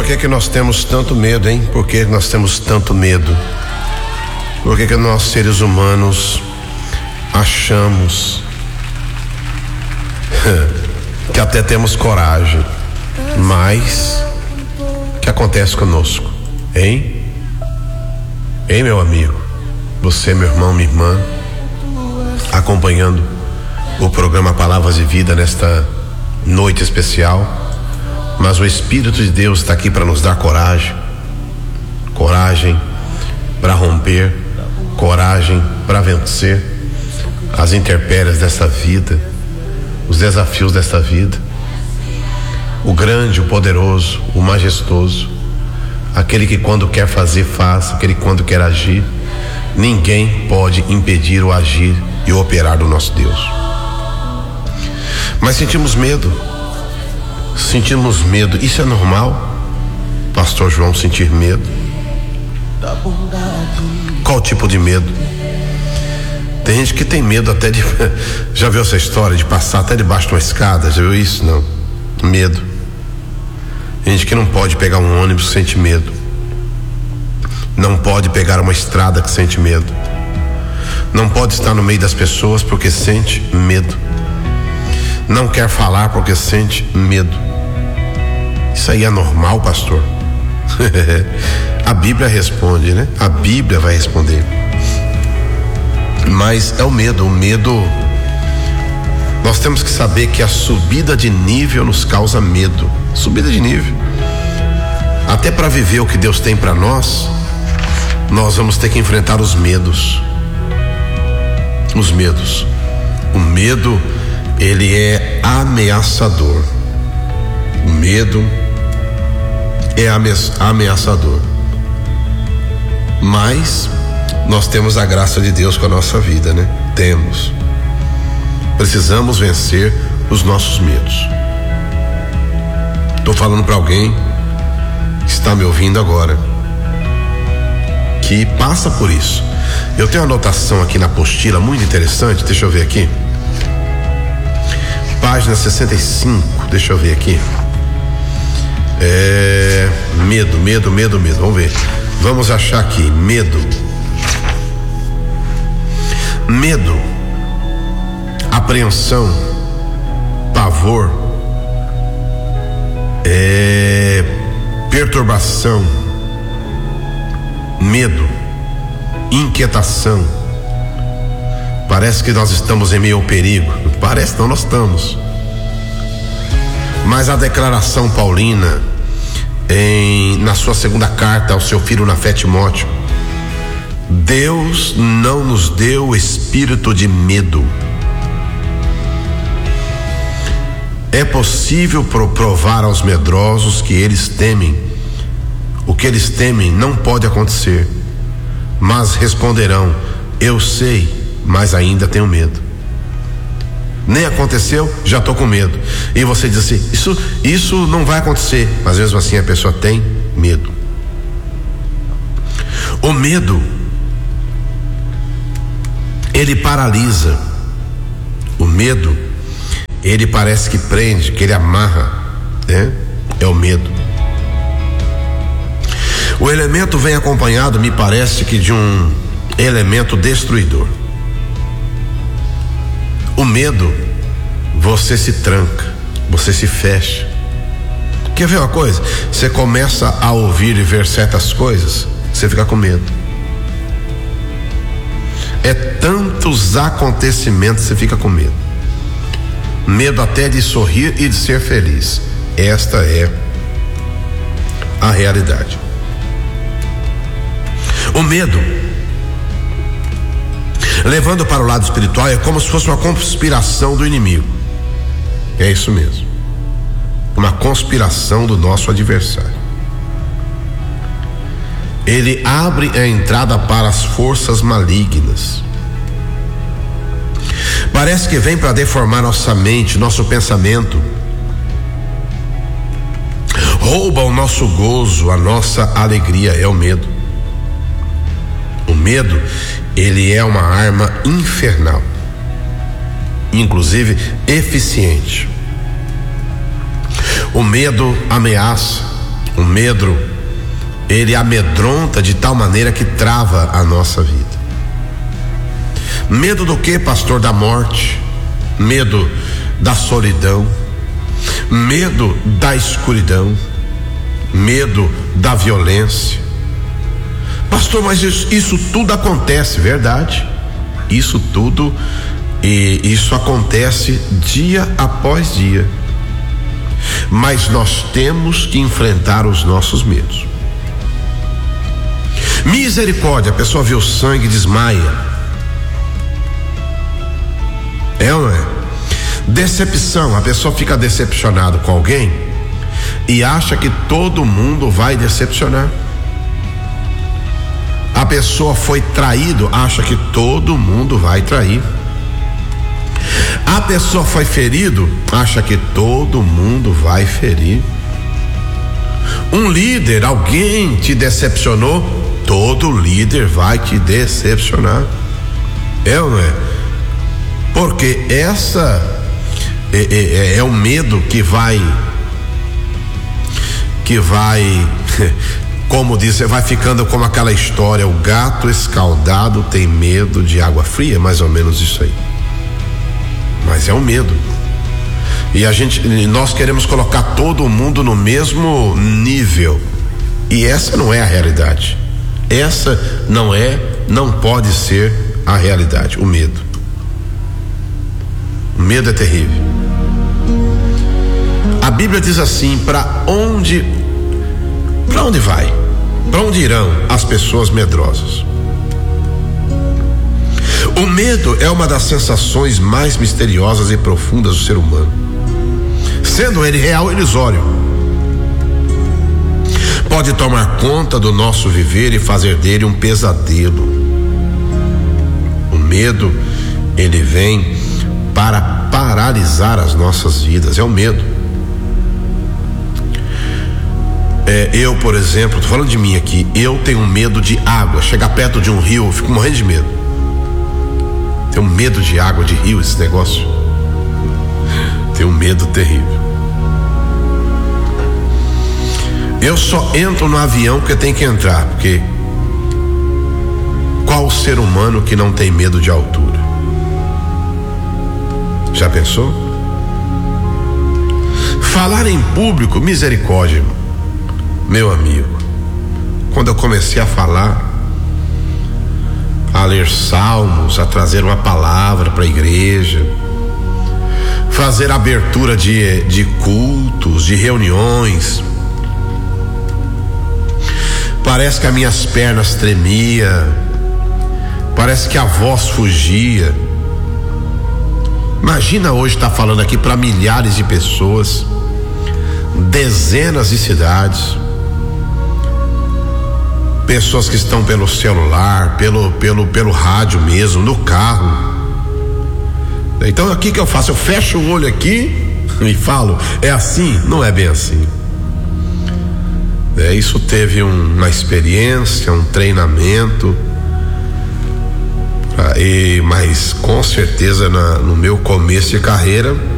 por que nós temos tanto medo, hein? Por que nós temos tanto medo? Por que nós, seres humanos, achamos que até temos coragem, mas o que acontece conosco, hein? Hein, meu amigo? Você, meu irmão, minha irmã, acompanhando o programa Palavras de Vida nesta noite especial. Mas o Espírito de Deus está aqui para nos dar coragem para romper, coragem para vencer as intempéries dessa vida, os desafios dessa vida. O grande, o poderoso, o majestoso, aquele que quando quer fazer, faz, aquele que quando quer agir, ninguém pode impedir o agir e o operar do nosso Deus. Mas sentimos medo, isso é normal, Pastor João, sentir medo? Qual tipo de medo? Tem gente que tem medo até de, já viu essa história de passar até debaixo de uma escada, já viu isso? Não, medo. Tem gente que não pode pegar um ônibus que sente medo, não pode pegar uma estrada que sente medo, não pode estar no meio das pessoas porque sente medo, não quer falar porque sente medo. Isso aí é normal, pastor? A Bíblia responde, né? A Bíblia vai responder. Mas é o medo. Nós temos que saber que a subida de nível nos causa medo. Subida de nível. Até para viver o que Deus tem para nós vamos ter que enfrentar os medos. Os medos. O medo, ele é ameaçador. O medo é ameaçador. Mas nós temos a graça de Deus com a nossa vida, né? Temos. Precisamos vencer os nossos medos. Estou falando para alguém que está me ouvindo agora, que passa por isso. Eu tenho uma anotação aqui na apostila muito interessante, deixa eu ver aqui. Página 65, deixa eu ver aqui. Medo. Vamos ver. Vamos achar aqui. Medo, apreensão, pavor, perturbação, medo, inquietação. Parece que nós estamos em meio ao perigo. Parece não, nós estamos. Mas a declaração paulina na sua segunda carta ao seu filho na fé, Timóteo: Deus não nos deu o espírito de medo. É possível provar aos medrosos que eles temem. O que eles temem não pode acontecer, mas responderão: eu sei, mas ainda tenho medo. Nem aconteceu, já estou com medo. E você diz assim: isso não vai acontecer, mas mesmo assim a pessoa tem medo. O medo, ele paralisa. O medo, ele parece que prende, que ele amarra, né? É o medo. O elemento vem acompanhado, me parece que de um elemento destruidor. O medo, você se tranca, você se fecha. Quer ver uma coisa? Você começa a ouvir e ver certas coisas, você fica com medo. É tantos acontecimentos, você fica com medo. Medo até de sorrir e de ser feliz. Esta é a realidade. O medo, levando para o lado espiritual, é como se fosse uma conspiração do inimigo. É isso mesmo. Uma conspiração do nosso adversário. Ele abre a entrada para as forças malignas. Parece que vem para deformar nossa mente, nosso pensamento. Rouba o nosso gozo, a nossa alegria. É o medo. O medo, ele é uma arma infernal, inclusive eficiente. O medo ameaça, O medo, ele amedronta de tal maneira que trava a nossa vida. Medo do que, pastor? Da morte, medo da solidão, medo da escuridão, medo da violência. Pastor, mas isso tudo acontece, verdade? Isso tudo, e isso acontece dia após dia. Mas nós temos que enfrentar os nossos medos. Misericórdia, a pessoa vê o sangue e desmaia. É ou não é? Decepção, a pessoa fica decepcionada com alguém e acha que todo mundo vai decepcionar. A pessoa foi traído, acha que todo mundo vai trair. A pessoa foi ferido, acha que todo mundo vai ferir. Um líder, alguém te decepcionou, todo líder vai te decepcionar. É ou não é? Porque essa é o medo que vai como diz, vai ficando como aquela história, o gato escaldado tem medo de água fria, mais ou menos isso aí. Mas é um medo. E nós queremos colocar todo mundo no mesmo nível. E essa não é a realidade. Essa não pode ser a realidade, o medo. O medo é terrível. A Bíblia diz assim: para onde vai? Para onde irão as pessoas medrosas? O medo é uma das sensações mais misteriosas e profundas do ser humano, sendo ele real e ilusório. Pode tomar conta do nosso viver e fazer dele um pesadelo. O medo, ele vem para paralisar as nossas vidas. É o medo. Eu, por exemplo, tô falando de mim aqui, eu tenho medo de água. Chegar perto de um rio, eu fico morrendo de medo. Tenho medo de água, de rio, esse negócio. Tenho um medo terrível. Eu só entro no avião porque tem que entrar, porque qual ser humano que não tem medo de altura? Já pensou? Falar em público, misericórdia, meu amigo. Quando eu comecei a falar, a ler salmos, a trazer uma palavra para a igreja, fazer abertura de cultos, de reuniões, parece que as minhas pernas tremiam, parece que a voz fugia. Imagina hoje estar falando aqui para milhares de pessoas, dezenas de cidades, pessoas que estão pelo celular, pelo rádio mesmo, no carro. Então o que eu faço? Eu fecho o olho aqui e falo, é assim? Não é bem assim. Isso teve uma experiência, um treinamento, mas com certeza no meu começo de carreira